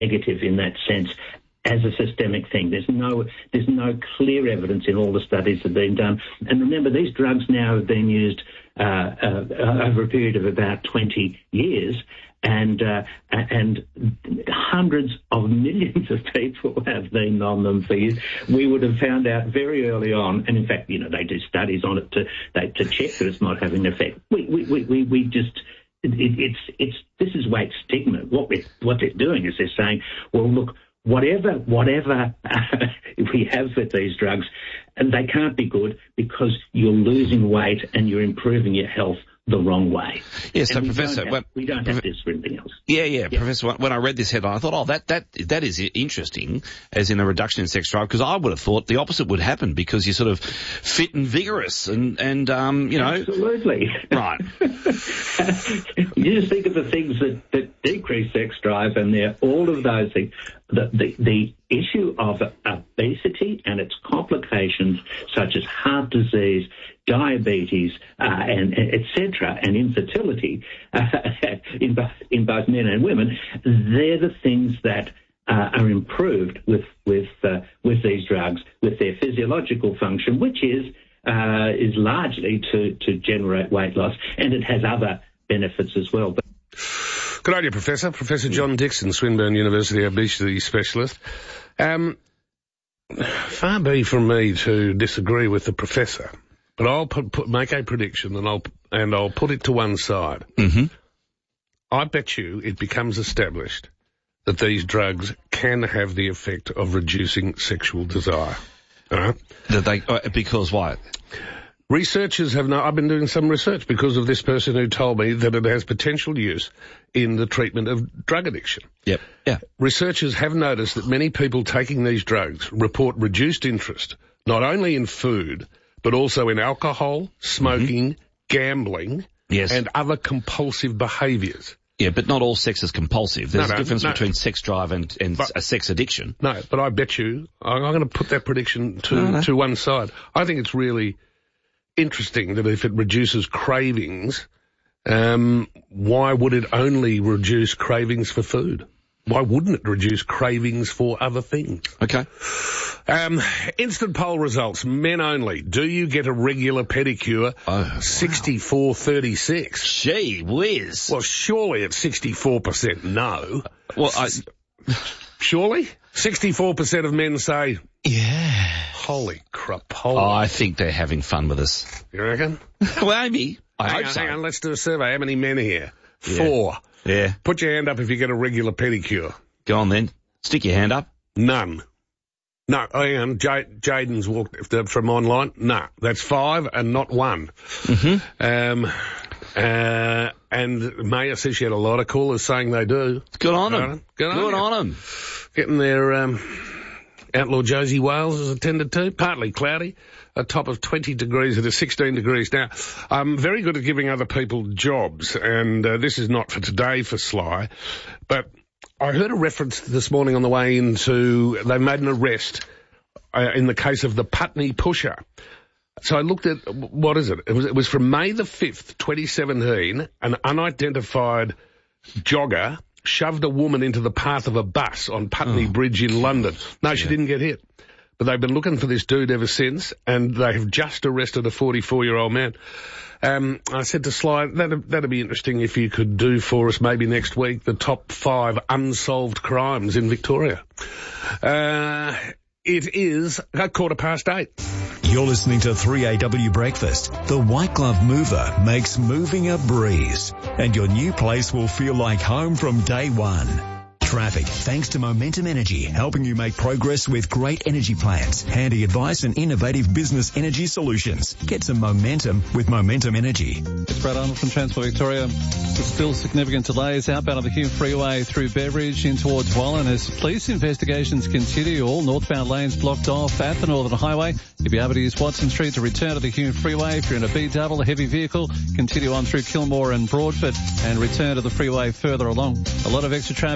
negative in that sense as a systemic thing. There's no clear evidence in all the studies that have been done. And remember, these drugs now have been used over a period of about 20 years, and hundreds of millions of people have been on them for years. We would have found out very early on, and in fact, they do studies on it to check that it's not having an effect. We just. This is weight stigma. What they're doing is they're saying, well, look, whatever we have with these drugs, and they can't be good because you're losing weight and you're improving your health the wrong way. Yes, so Professor, we don't have this for anything else. Yeah, Professor. When I read this headline, I thought, that is interesting, as in a reduction in sex drive, because I would have thought the opposite would happen because you're sort of fit and vigorous, and absolutely right. You just think of the things that decrease sex drive, and they're all of those things. The issue of obesity and its complications, such as heart disease, diabetes, and etc., and infertility in both men and women, they're the things that are improved with these drugs, with their physiological function, which is largely to generate weight loss, and it has other benefits as well. Good on you, Professor. Professor John Dixon, Swinburne University obesity specialist. Far be from me to disagree with the professor, but I'll make a prediction and I'll put it to one side. Mm-hmm. I bet you it becomes established that these drugs can have the effect of reducing sexual desire. All right? Because why? Researchers have I've been doing some research because of this person who told me that it has potential use in the treatment of drug addiction. Yep. Yeah. Researchers have noticed that many people taking these drugs report reduced interest, not only in food, but also in alcohol, smoking, gambling, and other compulsive behaviours. Yeah, but not all sex is compulsive. There's a difference between sex drive and a sex addiction. No, but I bet you, I'm going to put that prediction to one side. I think it's really interesting that if it reduces cravings, why would it only reduce cravings for food? Why wouldn't it reduce cravings for other things? Okay. Instant poll results, men only. Do you get a regular pedicure? 64-36. Gee whiz. Well, surely it's 64% no. Well, surely? 64% of men say... Yeah. Holy crap. I think they're having fun with us. You reckon? Well, maybe. Hang on, let's do a survey. How many men here? Yeah. 4. Yeah. Put your hand up if you get a regular pedicure. Go on then. Stick your hand up. None. No, hang on. Jaden's walked from online. No, that's 5 and not 1. Mm-hmm. And Maya says she had a lot of callers saying they do. Good on them. Good on them. Getting their Outlaw Josie Wales is attended to. Partly cloudy. A top of 20 degrees. It is 16 degrees now. I'm very good at giving other people jobs, and this is not for today for Sly, but I heard a reference this morning on the way into, they made an arrest in the case of the Putney Pusher. So I looked at, what is it? It was from May the 5th, 2017, an unidentified jogger shoved a woman into the path of a bus on Putney Bridge in London. No, she didn't get hit. But they've been looking for this dude ever since, and they have just arrested a 44-year-old man. I said to Sly, that'd be interesting if you could do for us maybe next week the top 5 unsolved crimes in Victoria. It is 8:15. You're listening to 3AW Breakfast. The White Glove Mover makes moving a breeze, and your new place will feel like home from day one. Traffic, thanks to Momentum Energy, helping you make progress with great energy plans, handy advice and innovative business energy solutions. Get some momentum with Momentum Energy. It's Brad Arnold from Transport Victoria. There's still significant delays outbound of the Hume Freeway through Beveridge in towards Wallen as police investigations continue. All northbound lanes blocked off at the Northern Highway. You'll be able to use Watson Street to return to the Hume Freeway. If you're in a B-double, a heavy vehicle, continue on through Kilmore and Broadford and return to the freeway further along. A lot of extra traffic on time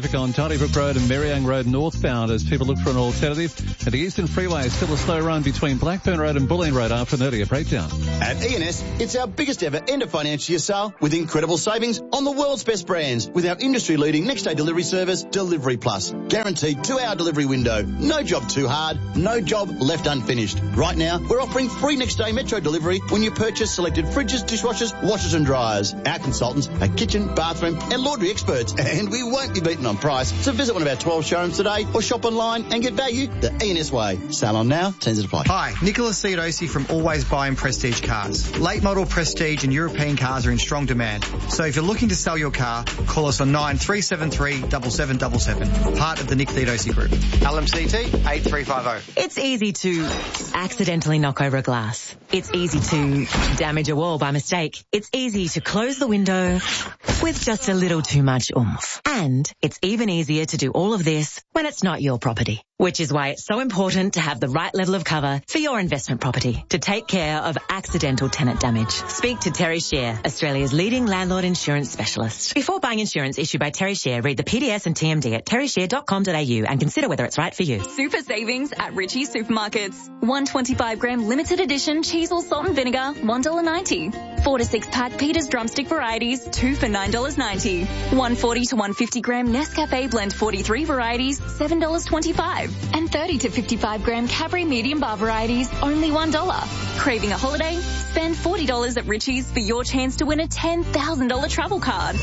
Donnybrook Road and Merriang Road northbound as people look for an alternative. And the Eastern Freeway is still a slow run between Blackburn Road and Bulleen Road after an earlier breakdown. At E&S, it's our biggest ever end of financial year sale with incredible savings on the world's best brands with our industry-leading next-day delivery service, Delivery Plus. Guaranteed 2-hour delivery window. No job too hard, no job left unfinished. Right now, we're offering free next-day metro delivery when you purchase selected fridges, dishwashers, washers and dryers. Our consultants are kitchen, bathroom and laundry experts, and we won't be beaten on price. So visit one of our 12 showrooms today or shop online and get value the E&S way. Sale on now, terms apply. Hi, Nicholas Theodosi from Always Buying Prestige Cars. Late model Prestige and European cars are in strong demand. So if you're looking to sell your car, call us on 9373 7777. Part of the Nick Theodosi Group. LMCT 8350. It's easy to accidentally knock over a glass. It's easy to damage a wall by mistake. It's easy to close the window with just a little too much oomph. And it's even easier to do all of this when it's not your property. Which is why it's so important to have the right level of cover for your investment property to take care of accidental tenant damage. Speak to Terry Share, Australia's leading landlord insurance specialist. Before buying insurance issued by Terry Share, read the PDS and TMD at terryshare.com.au and consider whether it's right for you. Super savings at Richie's Supermarkets. 125-gram limited edition cheese or salt and vinegar, $1.90. 4 to 6 pack Peter's drumstick varieties, 2 for $9.90. 140 to 150-gram Nescafe blend 43 varieties, $7.25. And 30 to 55-gram Cadbury medium bar varieties, only $1. Craving a holiday? Spend $40 at Richie's for your chance to win a $10,000 travel card.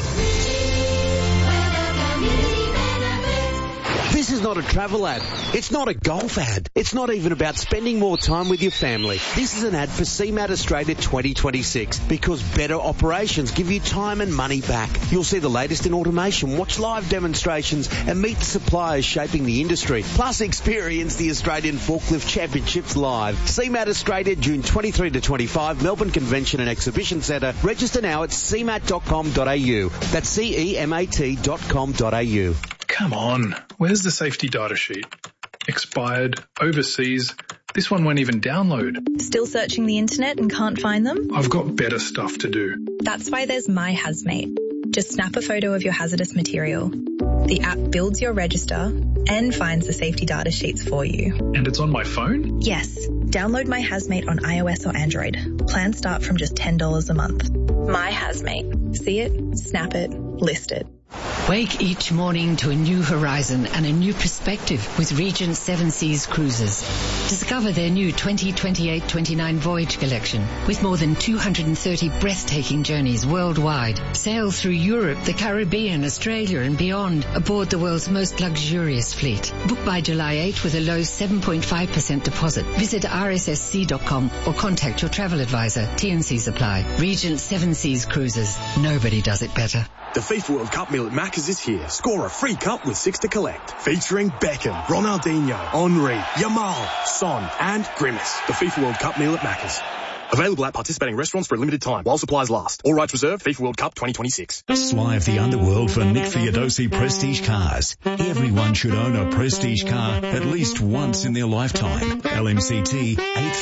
This is not a travel ad. It's not a golf ad. It's not even about spending more time with your family. This is an ad for CMAT Australia 2026 because better operations give you time and money back. You'll see the latest in automation, watch live demonstrations and meet the suppliers shaping the industry. Plus experience the Australian Forklift Championships live. CMAT Australia June 23 to 25, Melbourne Convention and Exhibition Centre. Register now at cmat.com.au. That's CEMAT.com.au. Come on, where's the safety data sheet? Expired, overseas. This one won't even download. Still searching the internet and can't find them? I've got better stuff to do. That's why there's My Hazmate. Just snap a photo of your hazardous material. The app builds your register and finds the safety data sheets for you. And it's on my phone? Yes. Download My Hazmate on iOS or Android. Plans start from just $10 a month. My Hazmate. See it, snap it, list it. Wake each morning to a new horizon and a new perspective with Regent 7 Seas Cruises. Discover their new 2028-29 voyage collection with more than 230 breathtaking journeys worldwide. Sail through Europe, the Caribbean, Australia and beyond aboard the world's most luxurious fleet. Book by July 8 with a low 7.5% deposit. Visit rssc.com or contact your travel advisor. T&Cs apply. Regent 7 Seas Cruises. Nobody does it better. The FIFA World Cup meal at Macca's is here. Score a free cup with 6 to collect. Featuring Beckham, Ronaldinho, Henry, Yamal, Son and Grimace. The FIFA World Cup meal at Macca's. Available at participating restaurants for a limited time while supplies last. All rights reserved. FIFA World Cup 2026. Slive the underworld for Nick Theodosi Prestige Cars. Everyone should own a Prestige car at least once in their lifetime. LMCT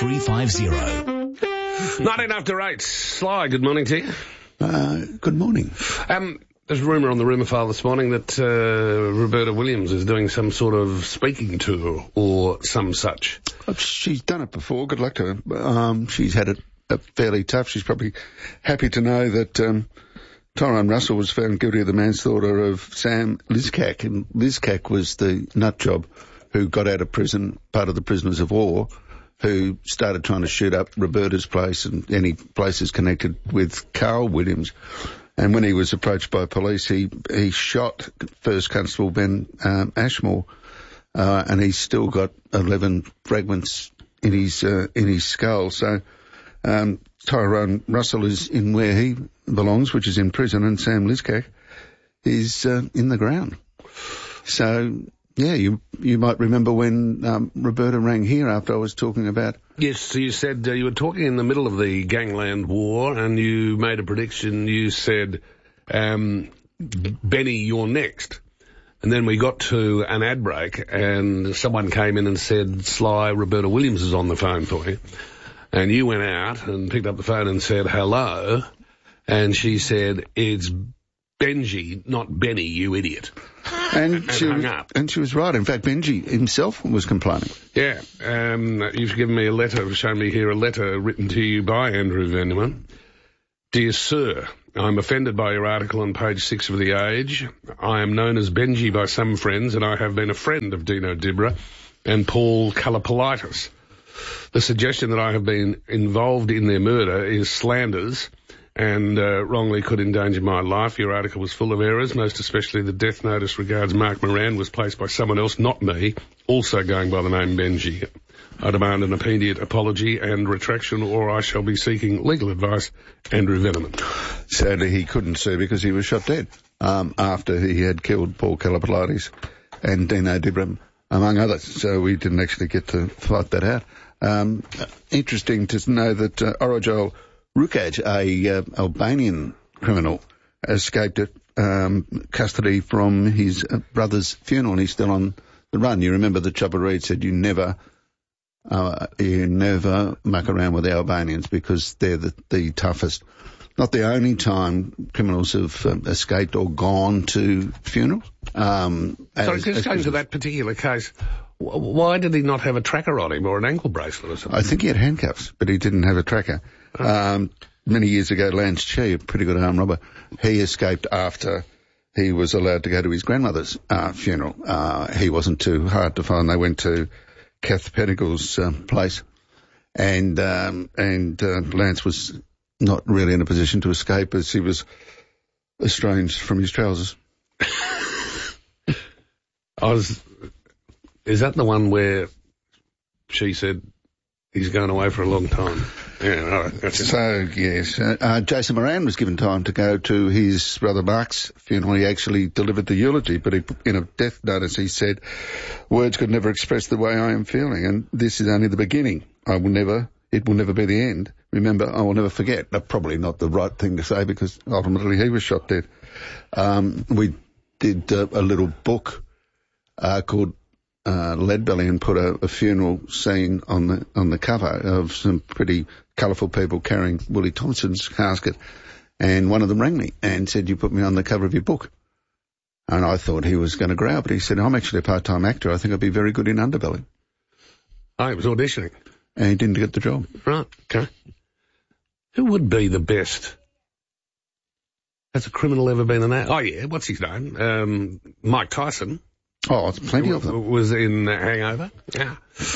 8350. 19 after 8. Sly, good morning to you. Good morning. There's a rumour on the rumour file this morning that Roberta Williams is doing some sort of speaking tour or some such. She's done it before. Good luck to her. She's had it fairly tough. She's probably happy to know that Tyrone Russell was found guilty of the manslaughter of Sam Lizcak. And Lizcak was the nut job who got out of prison, part of the prisoners of war, who started trying to shoot up Roberta's place and any places connected with Carl Williams. And when he was approached by police, he shot First Constable Ben Ashmore, and he's still got 11 fragments in his skull. So Tyrone Russell is in where he belongs, which is in prison, and Sam Lizcak is in the ground. So yeah, you might remember when Roberta rang here after I was talking about... Yes, you said you were talking in the middle of the Gangland War and you made a prediction. You said, Benny, you're next. And then we got to an ad break and someone came in and said, Sly, Roberta Williams is on the phone for you. And you went out and picked up the phone and said, hello. And she said, it's Benji, not Benny, you idiot. And she was right. In fact, Benji himself was complaining. Yeah. You've given me a letter, shown me here a letter written to you by Andrew Venneman. Dear Sir, I'm offended by your article on page 6 of The Age. I am known as Benji by some friends, and I have been a friend of Dino Dibra and Paul Kalapolitis. The suggestion that I have been involved in their murder is slanders and wrongly could endanger my life. Your article was full of errors, most especially the death notice regards Mark Moran was placed by someone else, not me, also going by the name Benji. I demand an immediate apology and retraction, or I shall be seeking legal advice. Andrew Venneman. Sadly, he couldn't sue because he was shot dead after he had killed Paul Kalapolitis and Dino Dibram, among others. So we didn't actually get to fight that out. Interesting to know that Orajol Rukaj, a Albanian criminal, escaped custody from his brother's funeral, and he's still on the run. You remember that Chopper Reed said you never muck around with the Albanians because they're the toughest. Not the only time criminals have escaped or gone to funerals. Sorry, just going to that particular case, why did he not have a tracker on him or an ankle bracelet or something? I think he had handcuffs, but he didn't have a tracker. Many years ago, Lance Chi, a pretty good armed robber, he escaped after he was allowed to go to his grandmother's funeral. He wasn't too hard to find. They went to Kath Pettigill's place, and Lance was not really in a position to escape as he was estranged from his trousers. Is that the one where she said he's going away for a long time? Yeah, all right. That's so, yes. Jason Moran was given time to go to his brother Mark's funeral. He actually delivered the eulogy, but in a death notice he said, words could never express the way I am feeling, and this is only the beginning. It will never be the end. Remember, I will never forget. Probably not the right thing to say because ultimately he was shot dead. We did a little book called Leadbelly and put a funeral scene on the cover of some pretty colourful people carrying Willie Thompson's casket, and one of them rang me and said, you put me on the cover of your book. And I thought he was going to growl, but he said, I'm actually a part-time actor. I think I'd be very good in Underbelly. Oh, he was auditioning. And he didn't get the job. Right, okay. Who would be the best? Has a criminal ever been in that? Oh, yeah, what's his name? Mike Tyson. Oh, it's plenty of them. Was in Hangover. Yeah.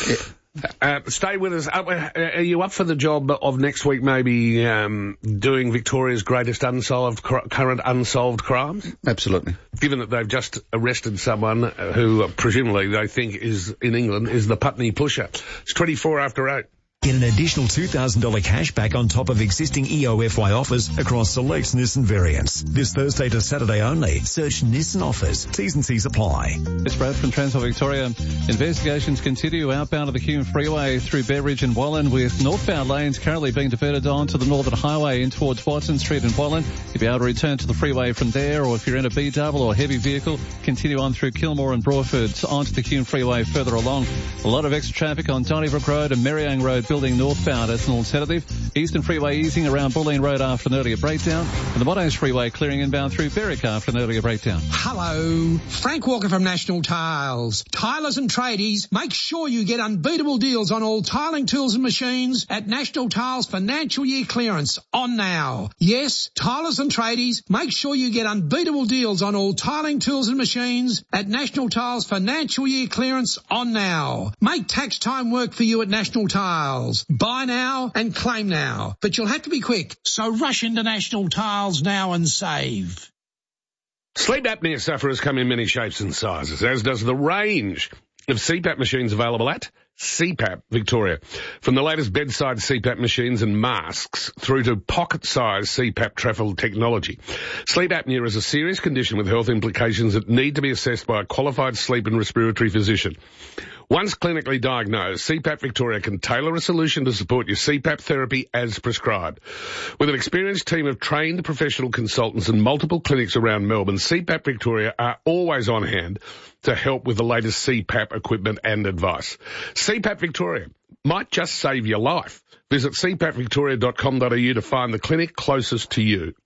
Stay with us. Are you up for the job of next week maybe doing Victoria's greatest current unsolved crimes? Absolutely. Given that they've just arrested someone who presumably they think is in England is the Putney Pusher. It's 24 after 8. Get an additional $2,000 cash back on top of existing EOFY offers across select Nissan variants. This Thursday to Saturday only. Search Nissan offers. T's and C's apply. It's Brad from Transfer Victoria. Investigations continue outbound of the Hume Freeway through Beveridge and Wallen, with northbound lanes currently being diverted onto the Northern Highway in towards Watson Street and Wallen. You'll be able to return to the freeway from there, or if you're in a B-double or heavy vehicle, continue on through Kilmore and Broadford onto the Hume Freeway further along. A lot of extra traffic on Donnybrook Road and Merriang Road building northbound as an alternative. Eastern Freeway easing around Bulleen Road after an earlier breakdown, and the Monash Freeway clearing inbound through Berwick after an earlier breakdown. Hello, Frank Walker from National Tiles. Tilers and tradies, make sure you get unbeatable deals on all tiling tools and machines at National Tiles financial year clearance on now. Yes, tilers and tradies, make sure you get unbeatable deals on all tiling tools and machines at National Tiles financial year clearance on now. Make tax time work for you at National Tiles. Buy now and claim now, but you'll have to be quick, so rush into National Tiles now and save. Sleep apnea sufferers come in many shapes and sizes, as does the range of CPAP machines available at CPAP Victoria. From the latest bedside CPAP machines and masks through to pocket-sized CPAP travel technology. Sleep apnea is a serious condition with health implications that need to be assessed by a qualified sleep and respiratory physician. Once clinically diagnosed, CPAP Victoria can tailor a solution to support your CPAP therapy as prescribed. With an experienced team of trained professional consultants and multiple clinics around Melbourne, CPAP Victoria are always on hand to help with the latest CPAP equipment and advice. CPAP Victoria might just save your life. Visit cpapvictoria.com.au to find the clinic closest to you.